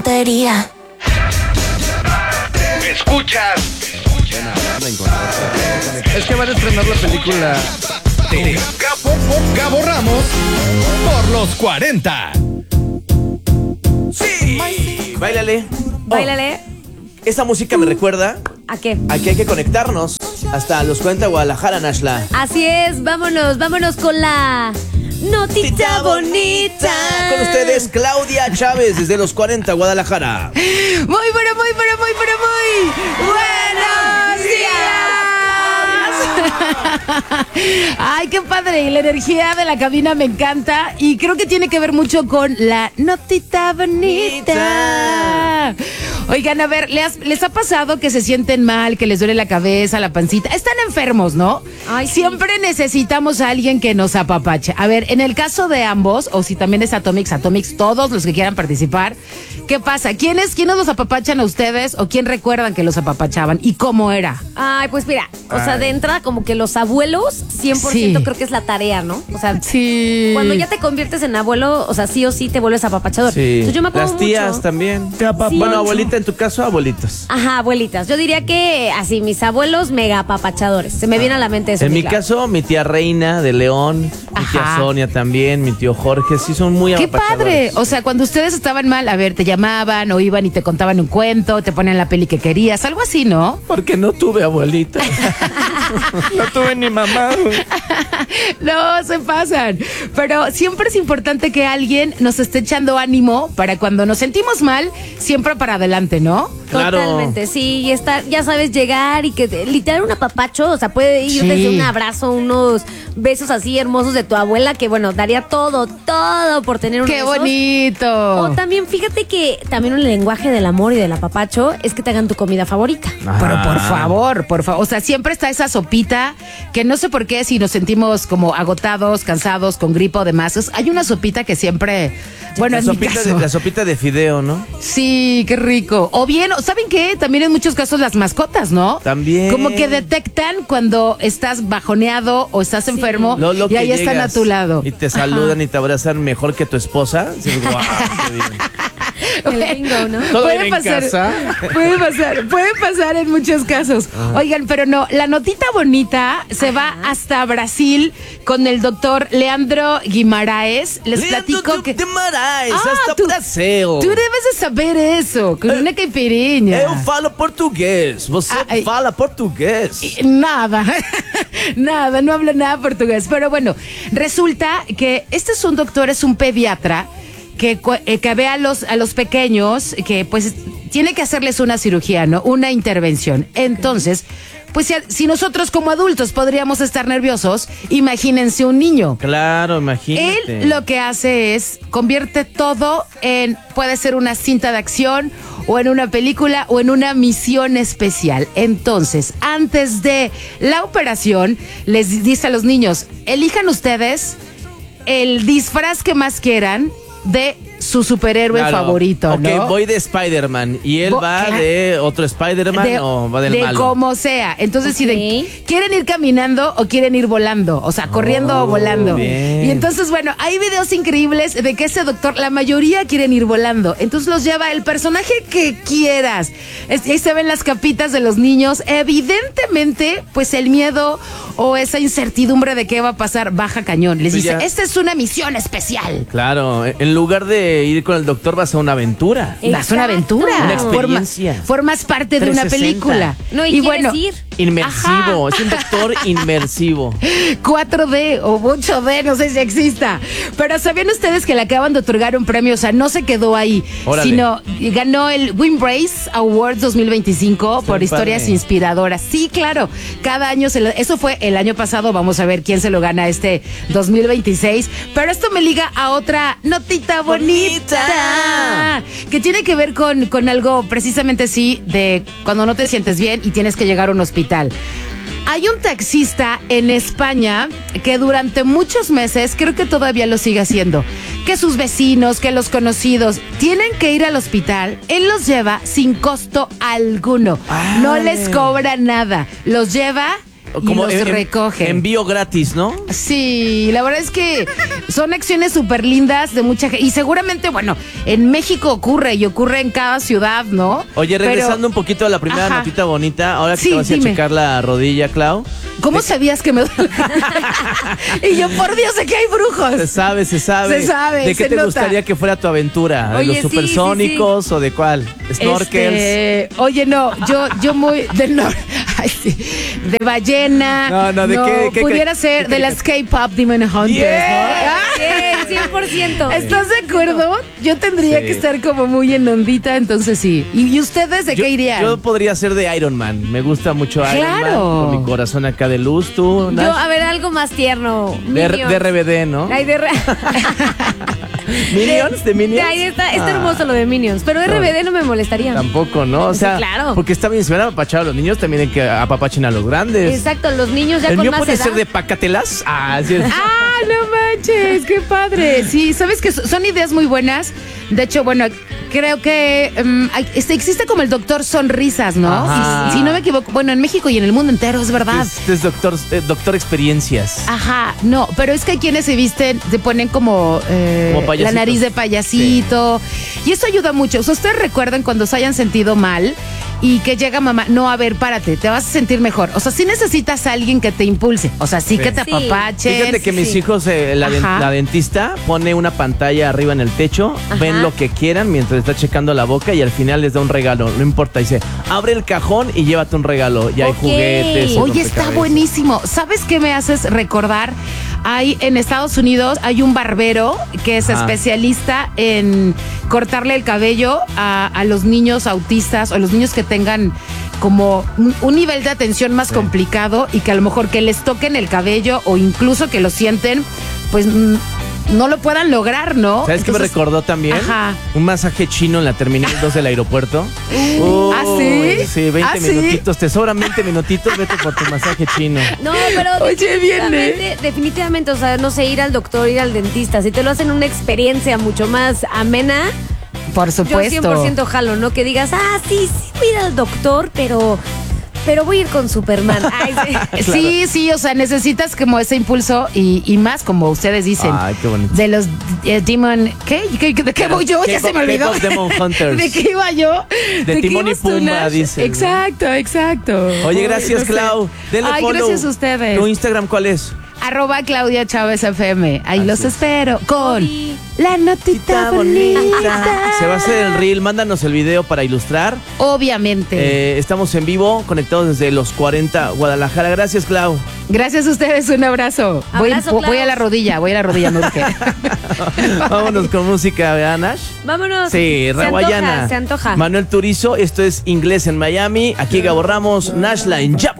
tontería. Escuchas. Es que van a estrenar la película de Cabo Ramos por los 40. Sí, báilale. Báilale. Esta música me recuerda ¿A qué? a que hay que conectarnos hasta los 40 Guadalajara, Nashla. Así es, vámonos con la notita bonita. Con ustedes, Claudia Chávez, desde los 40 Guadalajara. Muy buenos días. Ay, qué padre. Y la energía de la cabina me encanta. Y creo que tiene que ver mucho con la notita bonita. Oigan, a ver, ¿les ha pasado que se sienten mal, que les duele la cabeza, la pancita? Están enfermos, ¿no? Ay, sí. Siempre necesitamos a alguien que nos apapache. A ver, en el caso de ambos, o si también es Atomix, todos los que quieran participar, ¿qué pasa? ¿Quiénes los apapachan a ustedes o quién recuerdan que los apapachaban? ¿Y cómo era? Ay, pues mira, o sea, de entrada como que los abuelos 100% Sí. creo que es la tarea, ¿no? O sea, Sí. cuando ya te conviertes en abuelo, o sea, sí o sí te vuelves apapachador. Sí. Entonces yo me acuerdo Las tías mucho. también. Sí. Bueno, abuelita, en tu caso, abuelitos. Ajá, abuelitas. Yo diría que así, mis abuelos mega apapachadores. Se me viene a la mente eso. En mi claro. caso, mi tía Reina de León, mi tía Ajá. Sonia también, mi tío Jorge, sí son muy ¡Qué apapachadores. padre! O sea, cuando ustedes estaban mal, a ver, te llamaban o iban y te contaban un cuento, te ponían la peli que querías, algo así, ¿no? Porque no tuve abuelita. No tuve ni mamá. No, se pasan. Pero siempre es importante que alguien nos esté echando ánimo para cuando nos sentimos mal, siempre para adelante, ¿no? Claro. Totalmente, sí, y estar, ya sabes, llegar y que literal un apapacho, o sea, puede ir Sí. desde un abrazo, unos besos así hermosos de tu abuela, que bueno, daría todo por tener uno de ¡Qué esos. bonito! O también, fíjate que también el lenguaje del amor y del apapacho es que te hagan tu comida favorita. Pero por favor, o sea, siempre está esa sopita que no sé por qué si nos sentimos como agotados, cansados, con gripa o demás. Hay una sopita que siempre, bueno, en mi caso. La sopita de fideo, ¿no? Sí, qué rico. O bien, ¿saben qué? También en muchos casos las mascotas, ¿no? También. Como que detectan cuando estás bajoneado o estás enfermo Lo y que ahí están a llegas tu lado. Y te saludan y te abrazan mejor que tu esposa. Sí, guau, qué bien. El bingo, ¿no? Todo Puede bien en pasar, casa. puede pasar en muchos casos. Oigan, pero no, la notita bonita se va hasta Brasil con el doctor Leandro Guimaraes. Les platico que... De Marais, Ah, hasta tú- Brasil. Tú debes de saber eso, con una caipirinha. Eu falo português. Você Ay. fala português. Nada, no hablo nada portugués. Pero bueno, resulta que este es un doctor, es un pediatra que ve a los pequeños que pues tiene que hacerles una cirugía, ¿no? Una intervención. Entonces, pues si nosotros como adultos podríamos estar nerviosos, imagínense un niño. Claro, imagínate. Él lo que hace es convierte todo en, puede ser una cinta de acción o en una película o en una misión especial. Entonces, antes de la operación, les dice a los niños, elijan ustedes el disfraz que más quieran de su superhéroe Claro. favorito, ¿no? Ok, voy de Spider-Man. ¿Y él va Claro. de otro Spider-Man o va del de malo? como sea. Entonces, si Ok. quieren ir caminando o quieren ir volando, o sea, corriendo o volando. bien. Y entonces, bueno, hay videos increíbles de que ese doctor, la mayoría quieren ir volando. Entonces los lleva el personaje que quieras. Ahí se ven las capitas de los niños. Evidentemente, pues el miedo o esa incertidumbre de qué va a pasar baja cañón. Les Pues dice, ya. esta es una misión especial. Claro, en lugar de ir con el doctor vas a una aventura. Das una aventura. Una experiencia. Formas parte de una 360. película. No, y quieres ir. Inmersivo, Ajá. es un doctor inmersivo. 4D o 8D, no sé si exista. Pero ¿sabían ustedes que le acaban de otorgar un premio? O sea, no se quedó ahí, Órale. sino ganó el Wimbrace Awards 2025 por Qué historias padre. inspiradoras. Sí, claro. Cada año, eso fue el año pasado. Vamos a ver quién se lo gana este 2026. Pero esto me liga a otra notita bonita. Que tiene que ver con algo precisamente sí de cuando no te sientes bien y tienes que llegar a un hospital. Hay un taxista en España que durante muchos meses, creo que todavía lo sigue haciendo, que sus vecinos, que los conocidos tienen que ir al hospital, él los lleva sin costo alguno. No les cobra nada. Los lleva como los recoge. Envío gratis, ¿no? Sí, la verdad es que son acciones súper lindas de mucha gente. Y seguramente, bueno, en México ocurre y ocurre en cada ciudad, ¿no? Oye, regresando Pero, un poquito a la primera ajá. notita bonita, ahora que Sí, te vas a dime. checar la rodilla, Clau. ¿Cómo sabías que me duele? Y yo, por Dios, sé que hay brujos. Se sabe. Se sabe, ¿De qué se te nota. gustaría que fuera tu aventura? ¿De Oye, los sí, supersónicos o de cuál? ¿Snorkels? Oye, no, yo muy del norte. Ay, sí. De ballena. No, ¿de qué pudiera qué- ser qué- de las K-pop Demon Hunters, Yeah. ¿no? Sí, 100%. ¿Estás de acuerdo? Yo tendría Sí. que estar como muy en ondita, entonces sí. ¿Y ustedes de qué irían? Yo podría ser de Iron Man. Me gusta mucho Iron Man. Claro. Con mi corazón acá de luz, tú, Nash. Yo, a ver, algo más tierno. de Minions. RBD, ¿no? Ay, de ¿Minions? ¿De Minions? Ay, está Ah, hermoso lo de Minions, pero RBD no me molestaría. Tampoco, ¿no? O Sí, sea, claro. porque está bien, si van a apapachar a los niños, también hay que apapachen a los grandes. Exacto, los niños ya El con mío más puede edad. ser de Pacatelas. Ah, sí. ¡Ah, no manches! ¡Qué padre! Sí, sabes que son ideas muy buenas. De hecho, bueno, creo que existe como el doctor Sonrisas, ¿no? Ajá. Si no me equivoco. Bueno, en México y en el mundo entero, es verdad. Este es doctor Experiencias. Ajá, no, pero es que hay quienes se visten, se ponen como, Como payasitos. la nariz de payasito. Y eso ayuda mucho. O sea, ustedes recuerdan cuando se hayan sentido mal y que llega mamá, no, a ver, párate, te vas a sentir mejor. O sea, sí necesitas a alguien que te impulse. O sea, sí que te Sí. apapachen. Fíjate que mis sí. hijos, Ajá. la dentista pone una pantalla arriba en el techo, Ajá. ven lo que quieran mientras está checando la boca y al final les da un regalo. No importa, dice, abre el cajón y llévate un regalo. Y hay Ok. juguetes. y Oye, está rompecabezas. buenísimo. ¿Sabes qué me haces recordar? Hay en Estados Unidos hay un barbero que es Ajá. especialista en cortarle el cabello a los niños autistas o a los niños que tengan como un nivel de atención más complicado y que a lo mejor que les toquen el cabello o incluso que lo sienten, pues no lo puedan lograr, ¿no? ¿Sabes qué me Entonces, recordó también? Ajá. Un masaje chino en la Terminal 2 del aeropuerto. ¿Ah, sí? Sí, 20 ¿Ah, sí? minutitos. Te sobran 20 minutitos, vete por tu masaje chino. No, pero Oye, definitivamente, o sea, no sé, ir al doctor, ir al dentista, si te lo hacen una experiencia mucho más amena, Por yo supuesto. 100% jalo, ¿no? Que digas, sí, voy a ir al doctor, pero voy a ir con Superman. Ay, sí. Sí, o sea, necesitas como ese impulso y más, como ustedes dicen. Ay, qué bonito. De los Demon. ¿Qué? ¿De qué voy yo? Ya se me olvidó. K-pop Demon Hunters. ¿De qué iba yo? De qué Timón y ibas tú, Pumba, Nash? dicen, ¿no? Exacto. Oye, Ay, gracias, no sé. Clau. Denle Ay, follow. gracias a ustedes. ¿Tu Instagram cuál es? @ Claudia Chávez FM. Ahí Así los es. espero con Oli. la notita bonita. Se va a hacer el reel. Mándanos el video para ilustrar. Obviamente. Estamos en vivo, conectados desde los 40 Guadalajara. Gracias, Clau. Gracias a ustedes. Un abrazo. Abrazo, Voy a la rodilla. Me urge. Vámonos con música, ¿verdad, Nash? Vámonos. Sí, Se Raguayana. antoja. Manuel Turizo, esto es Inglés en Miami. Aquí Gabo Ramos, Nash Line, Jap.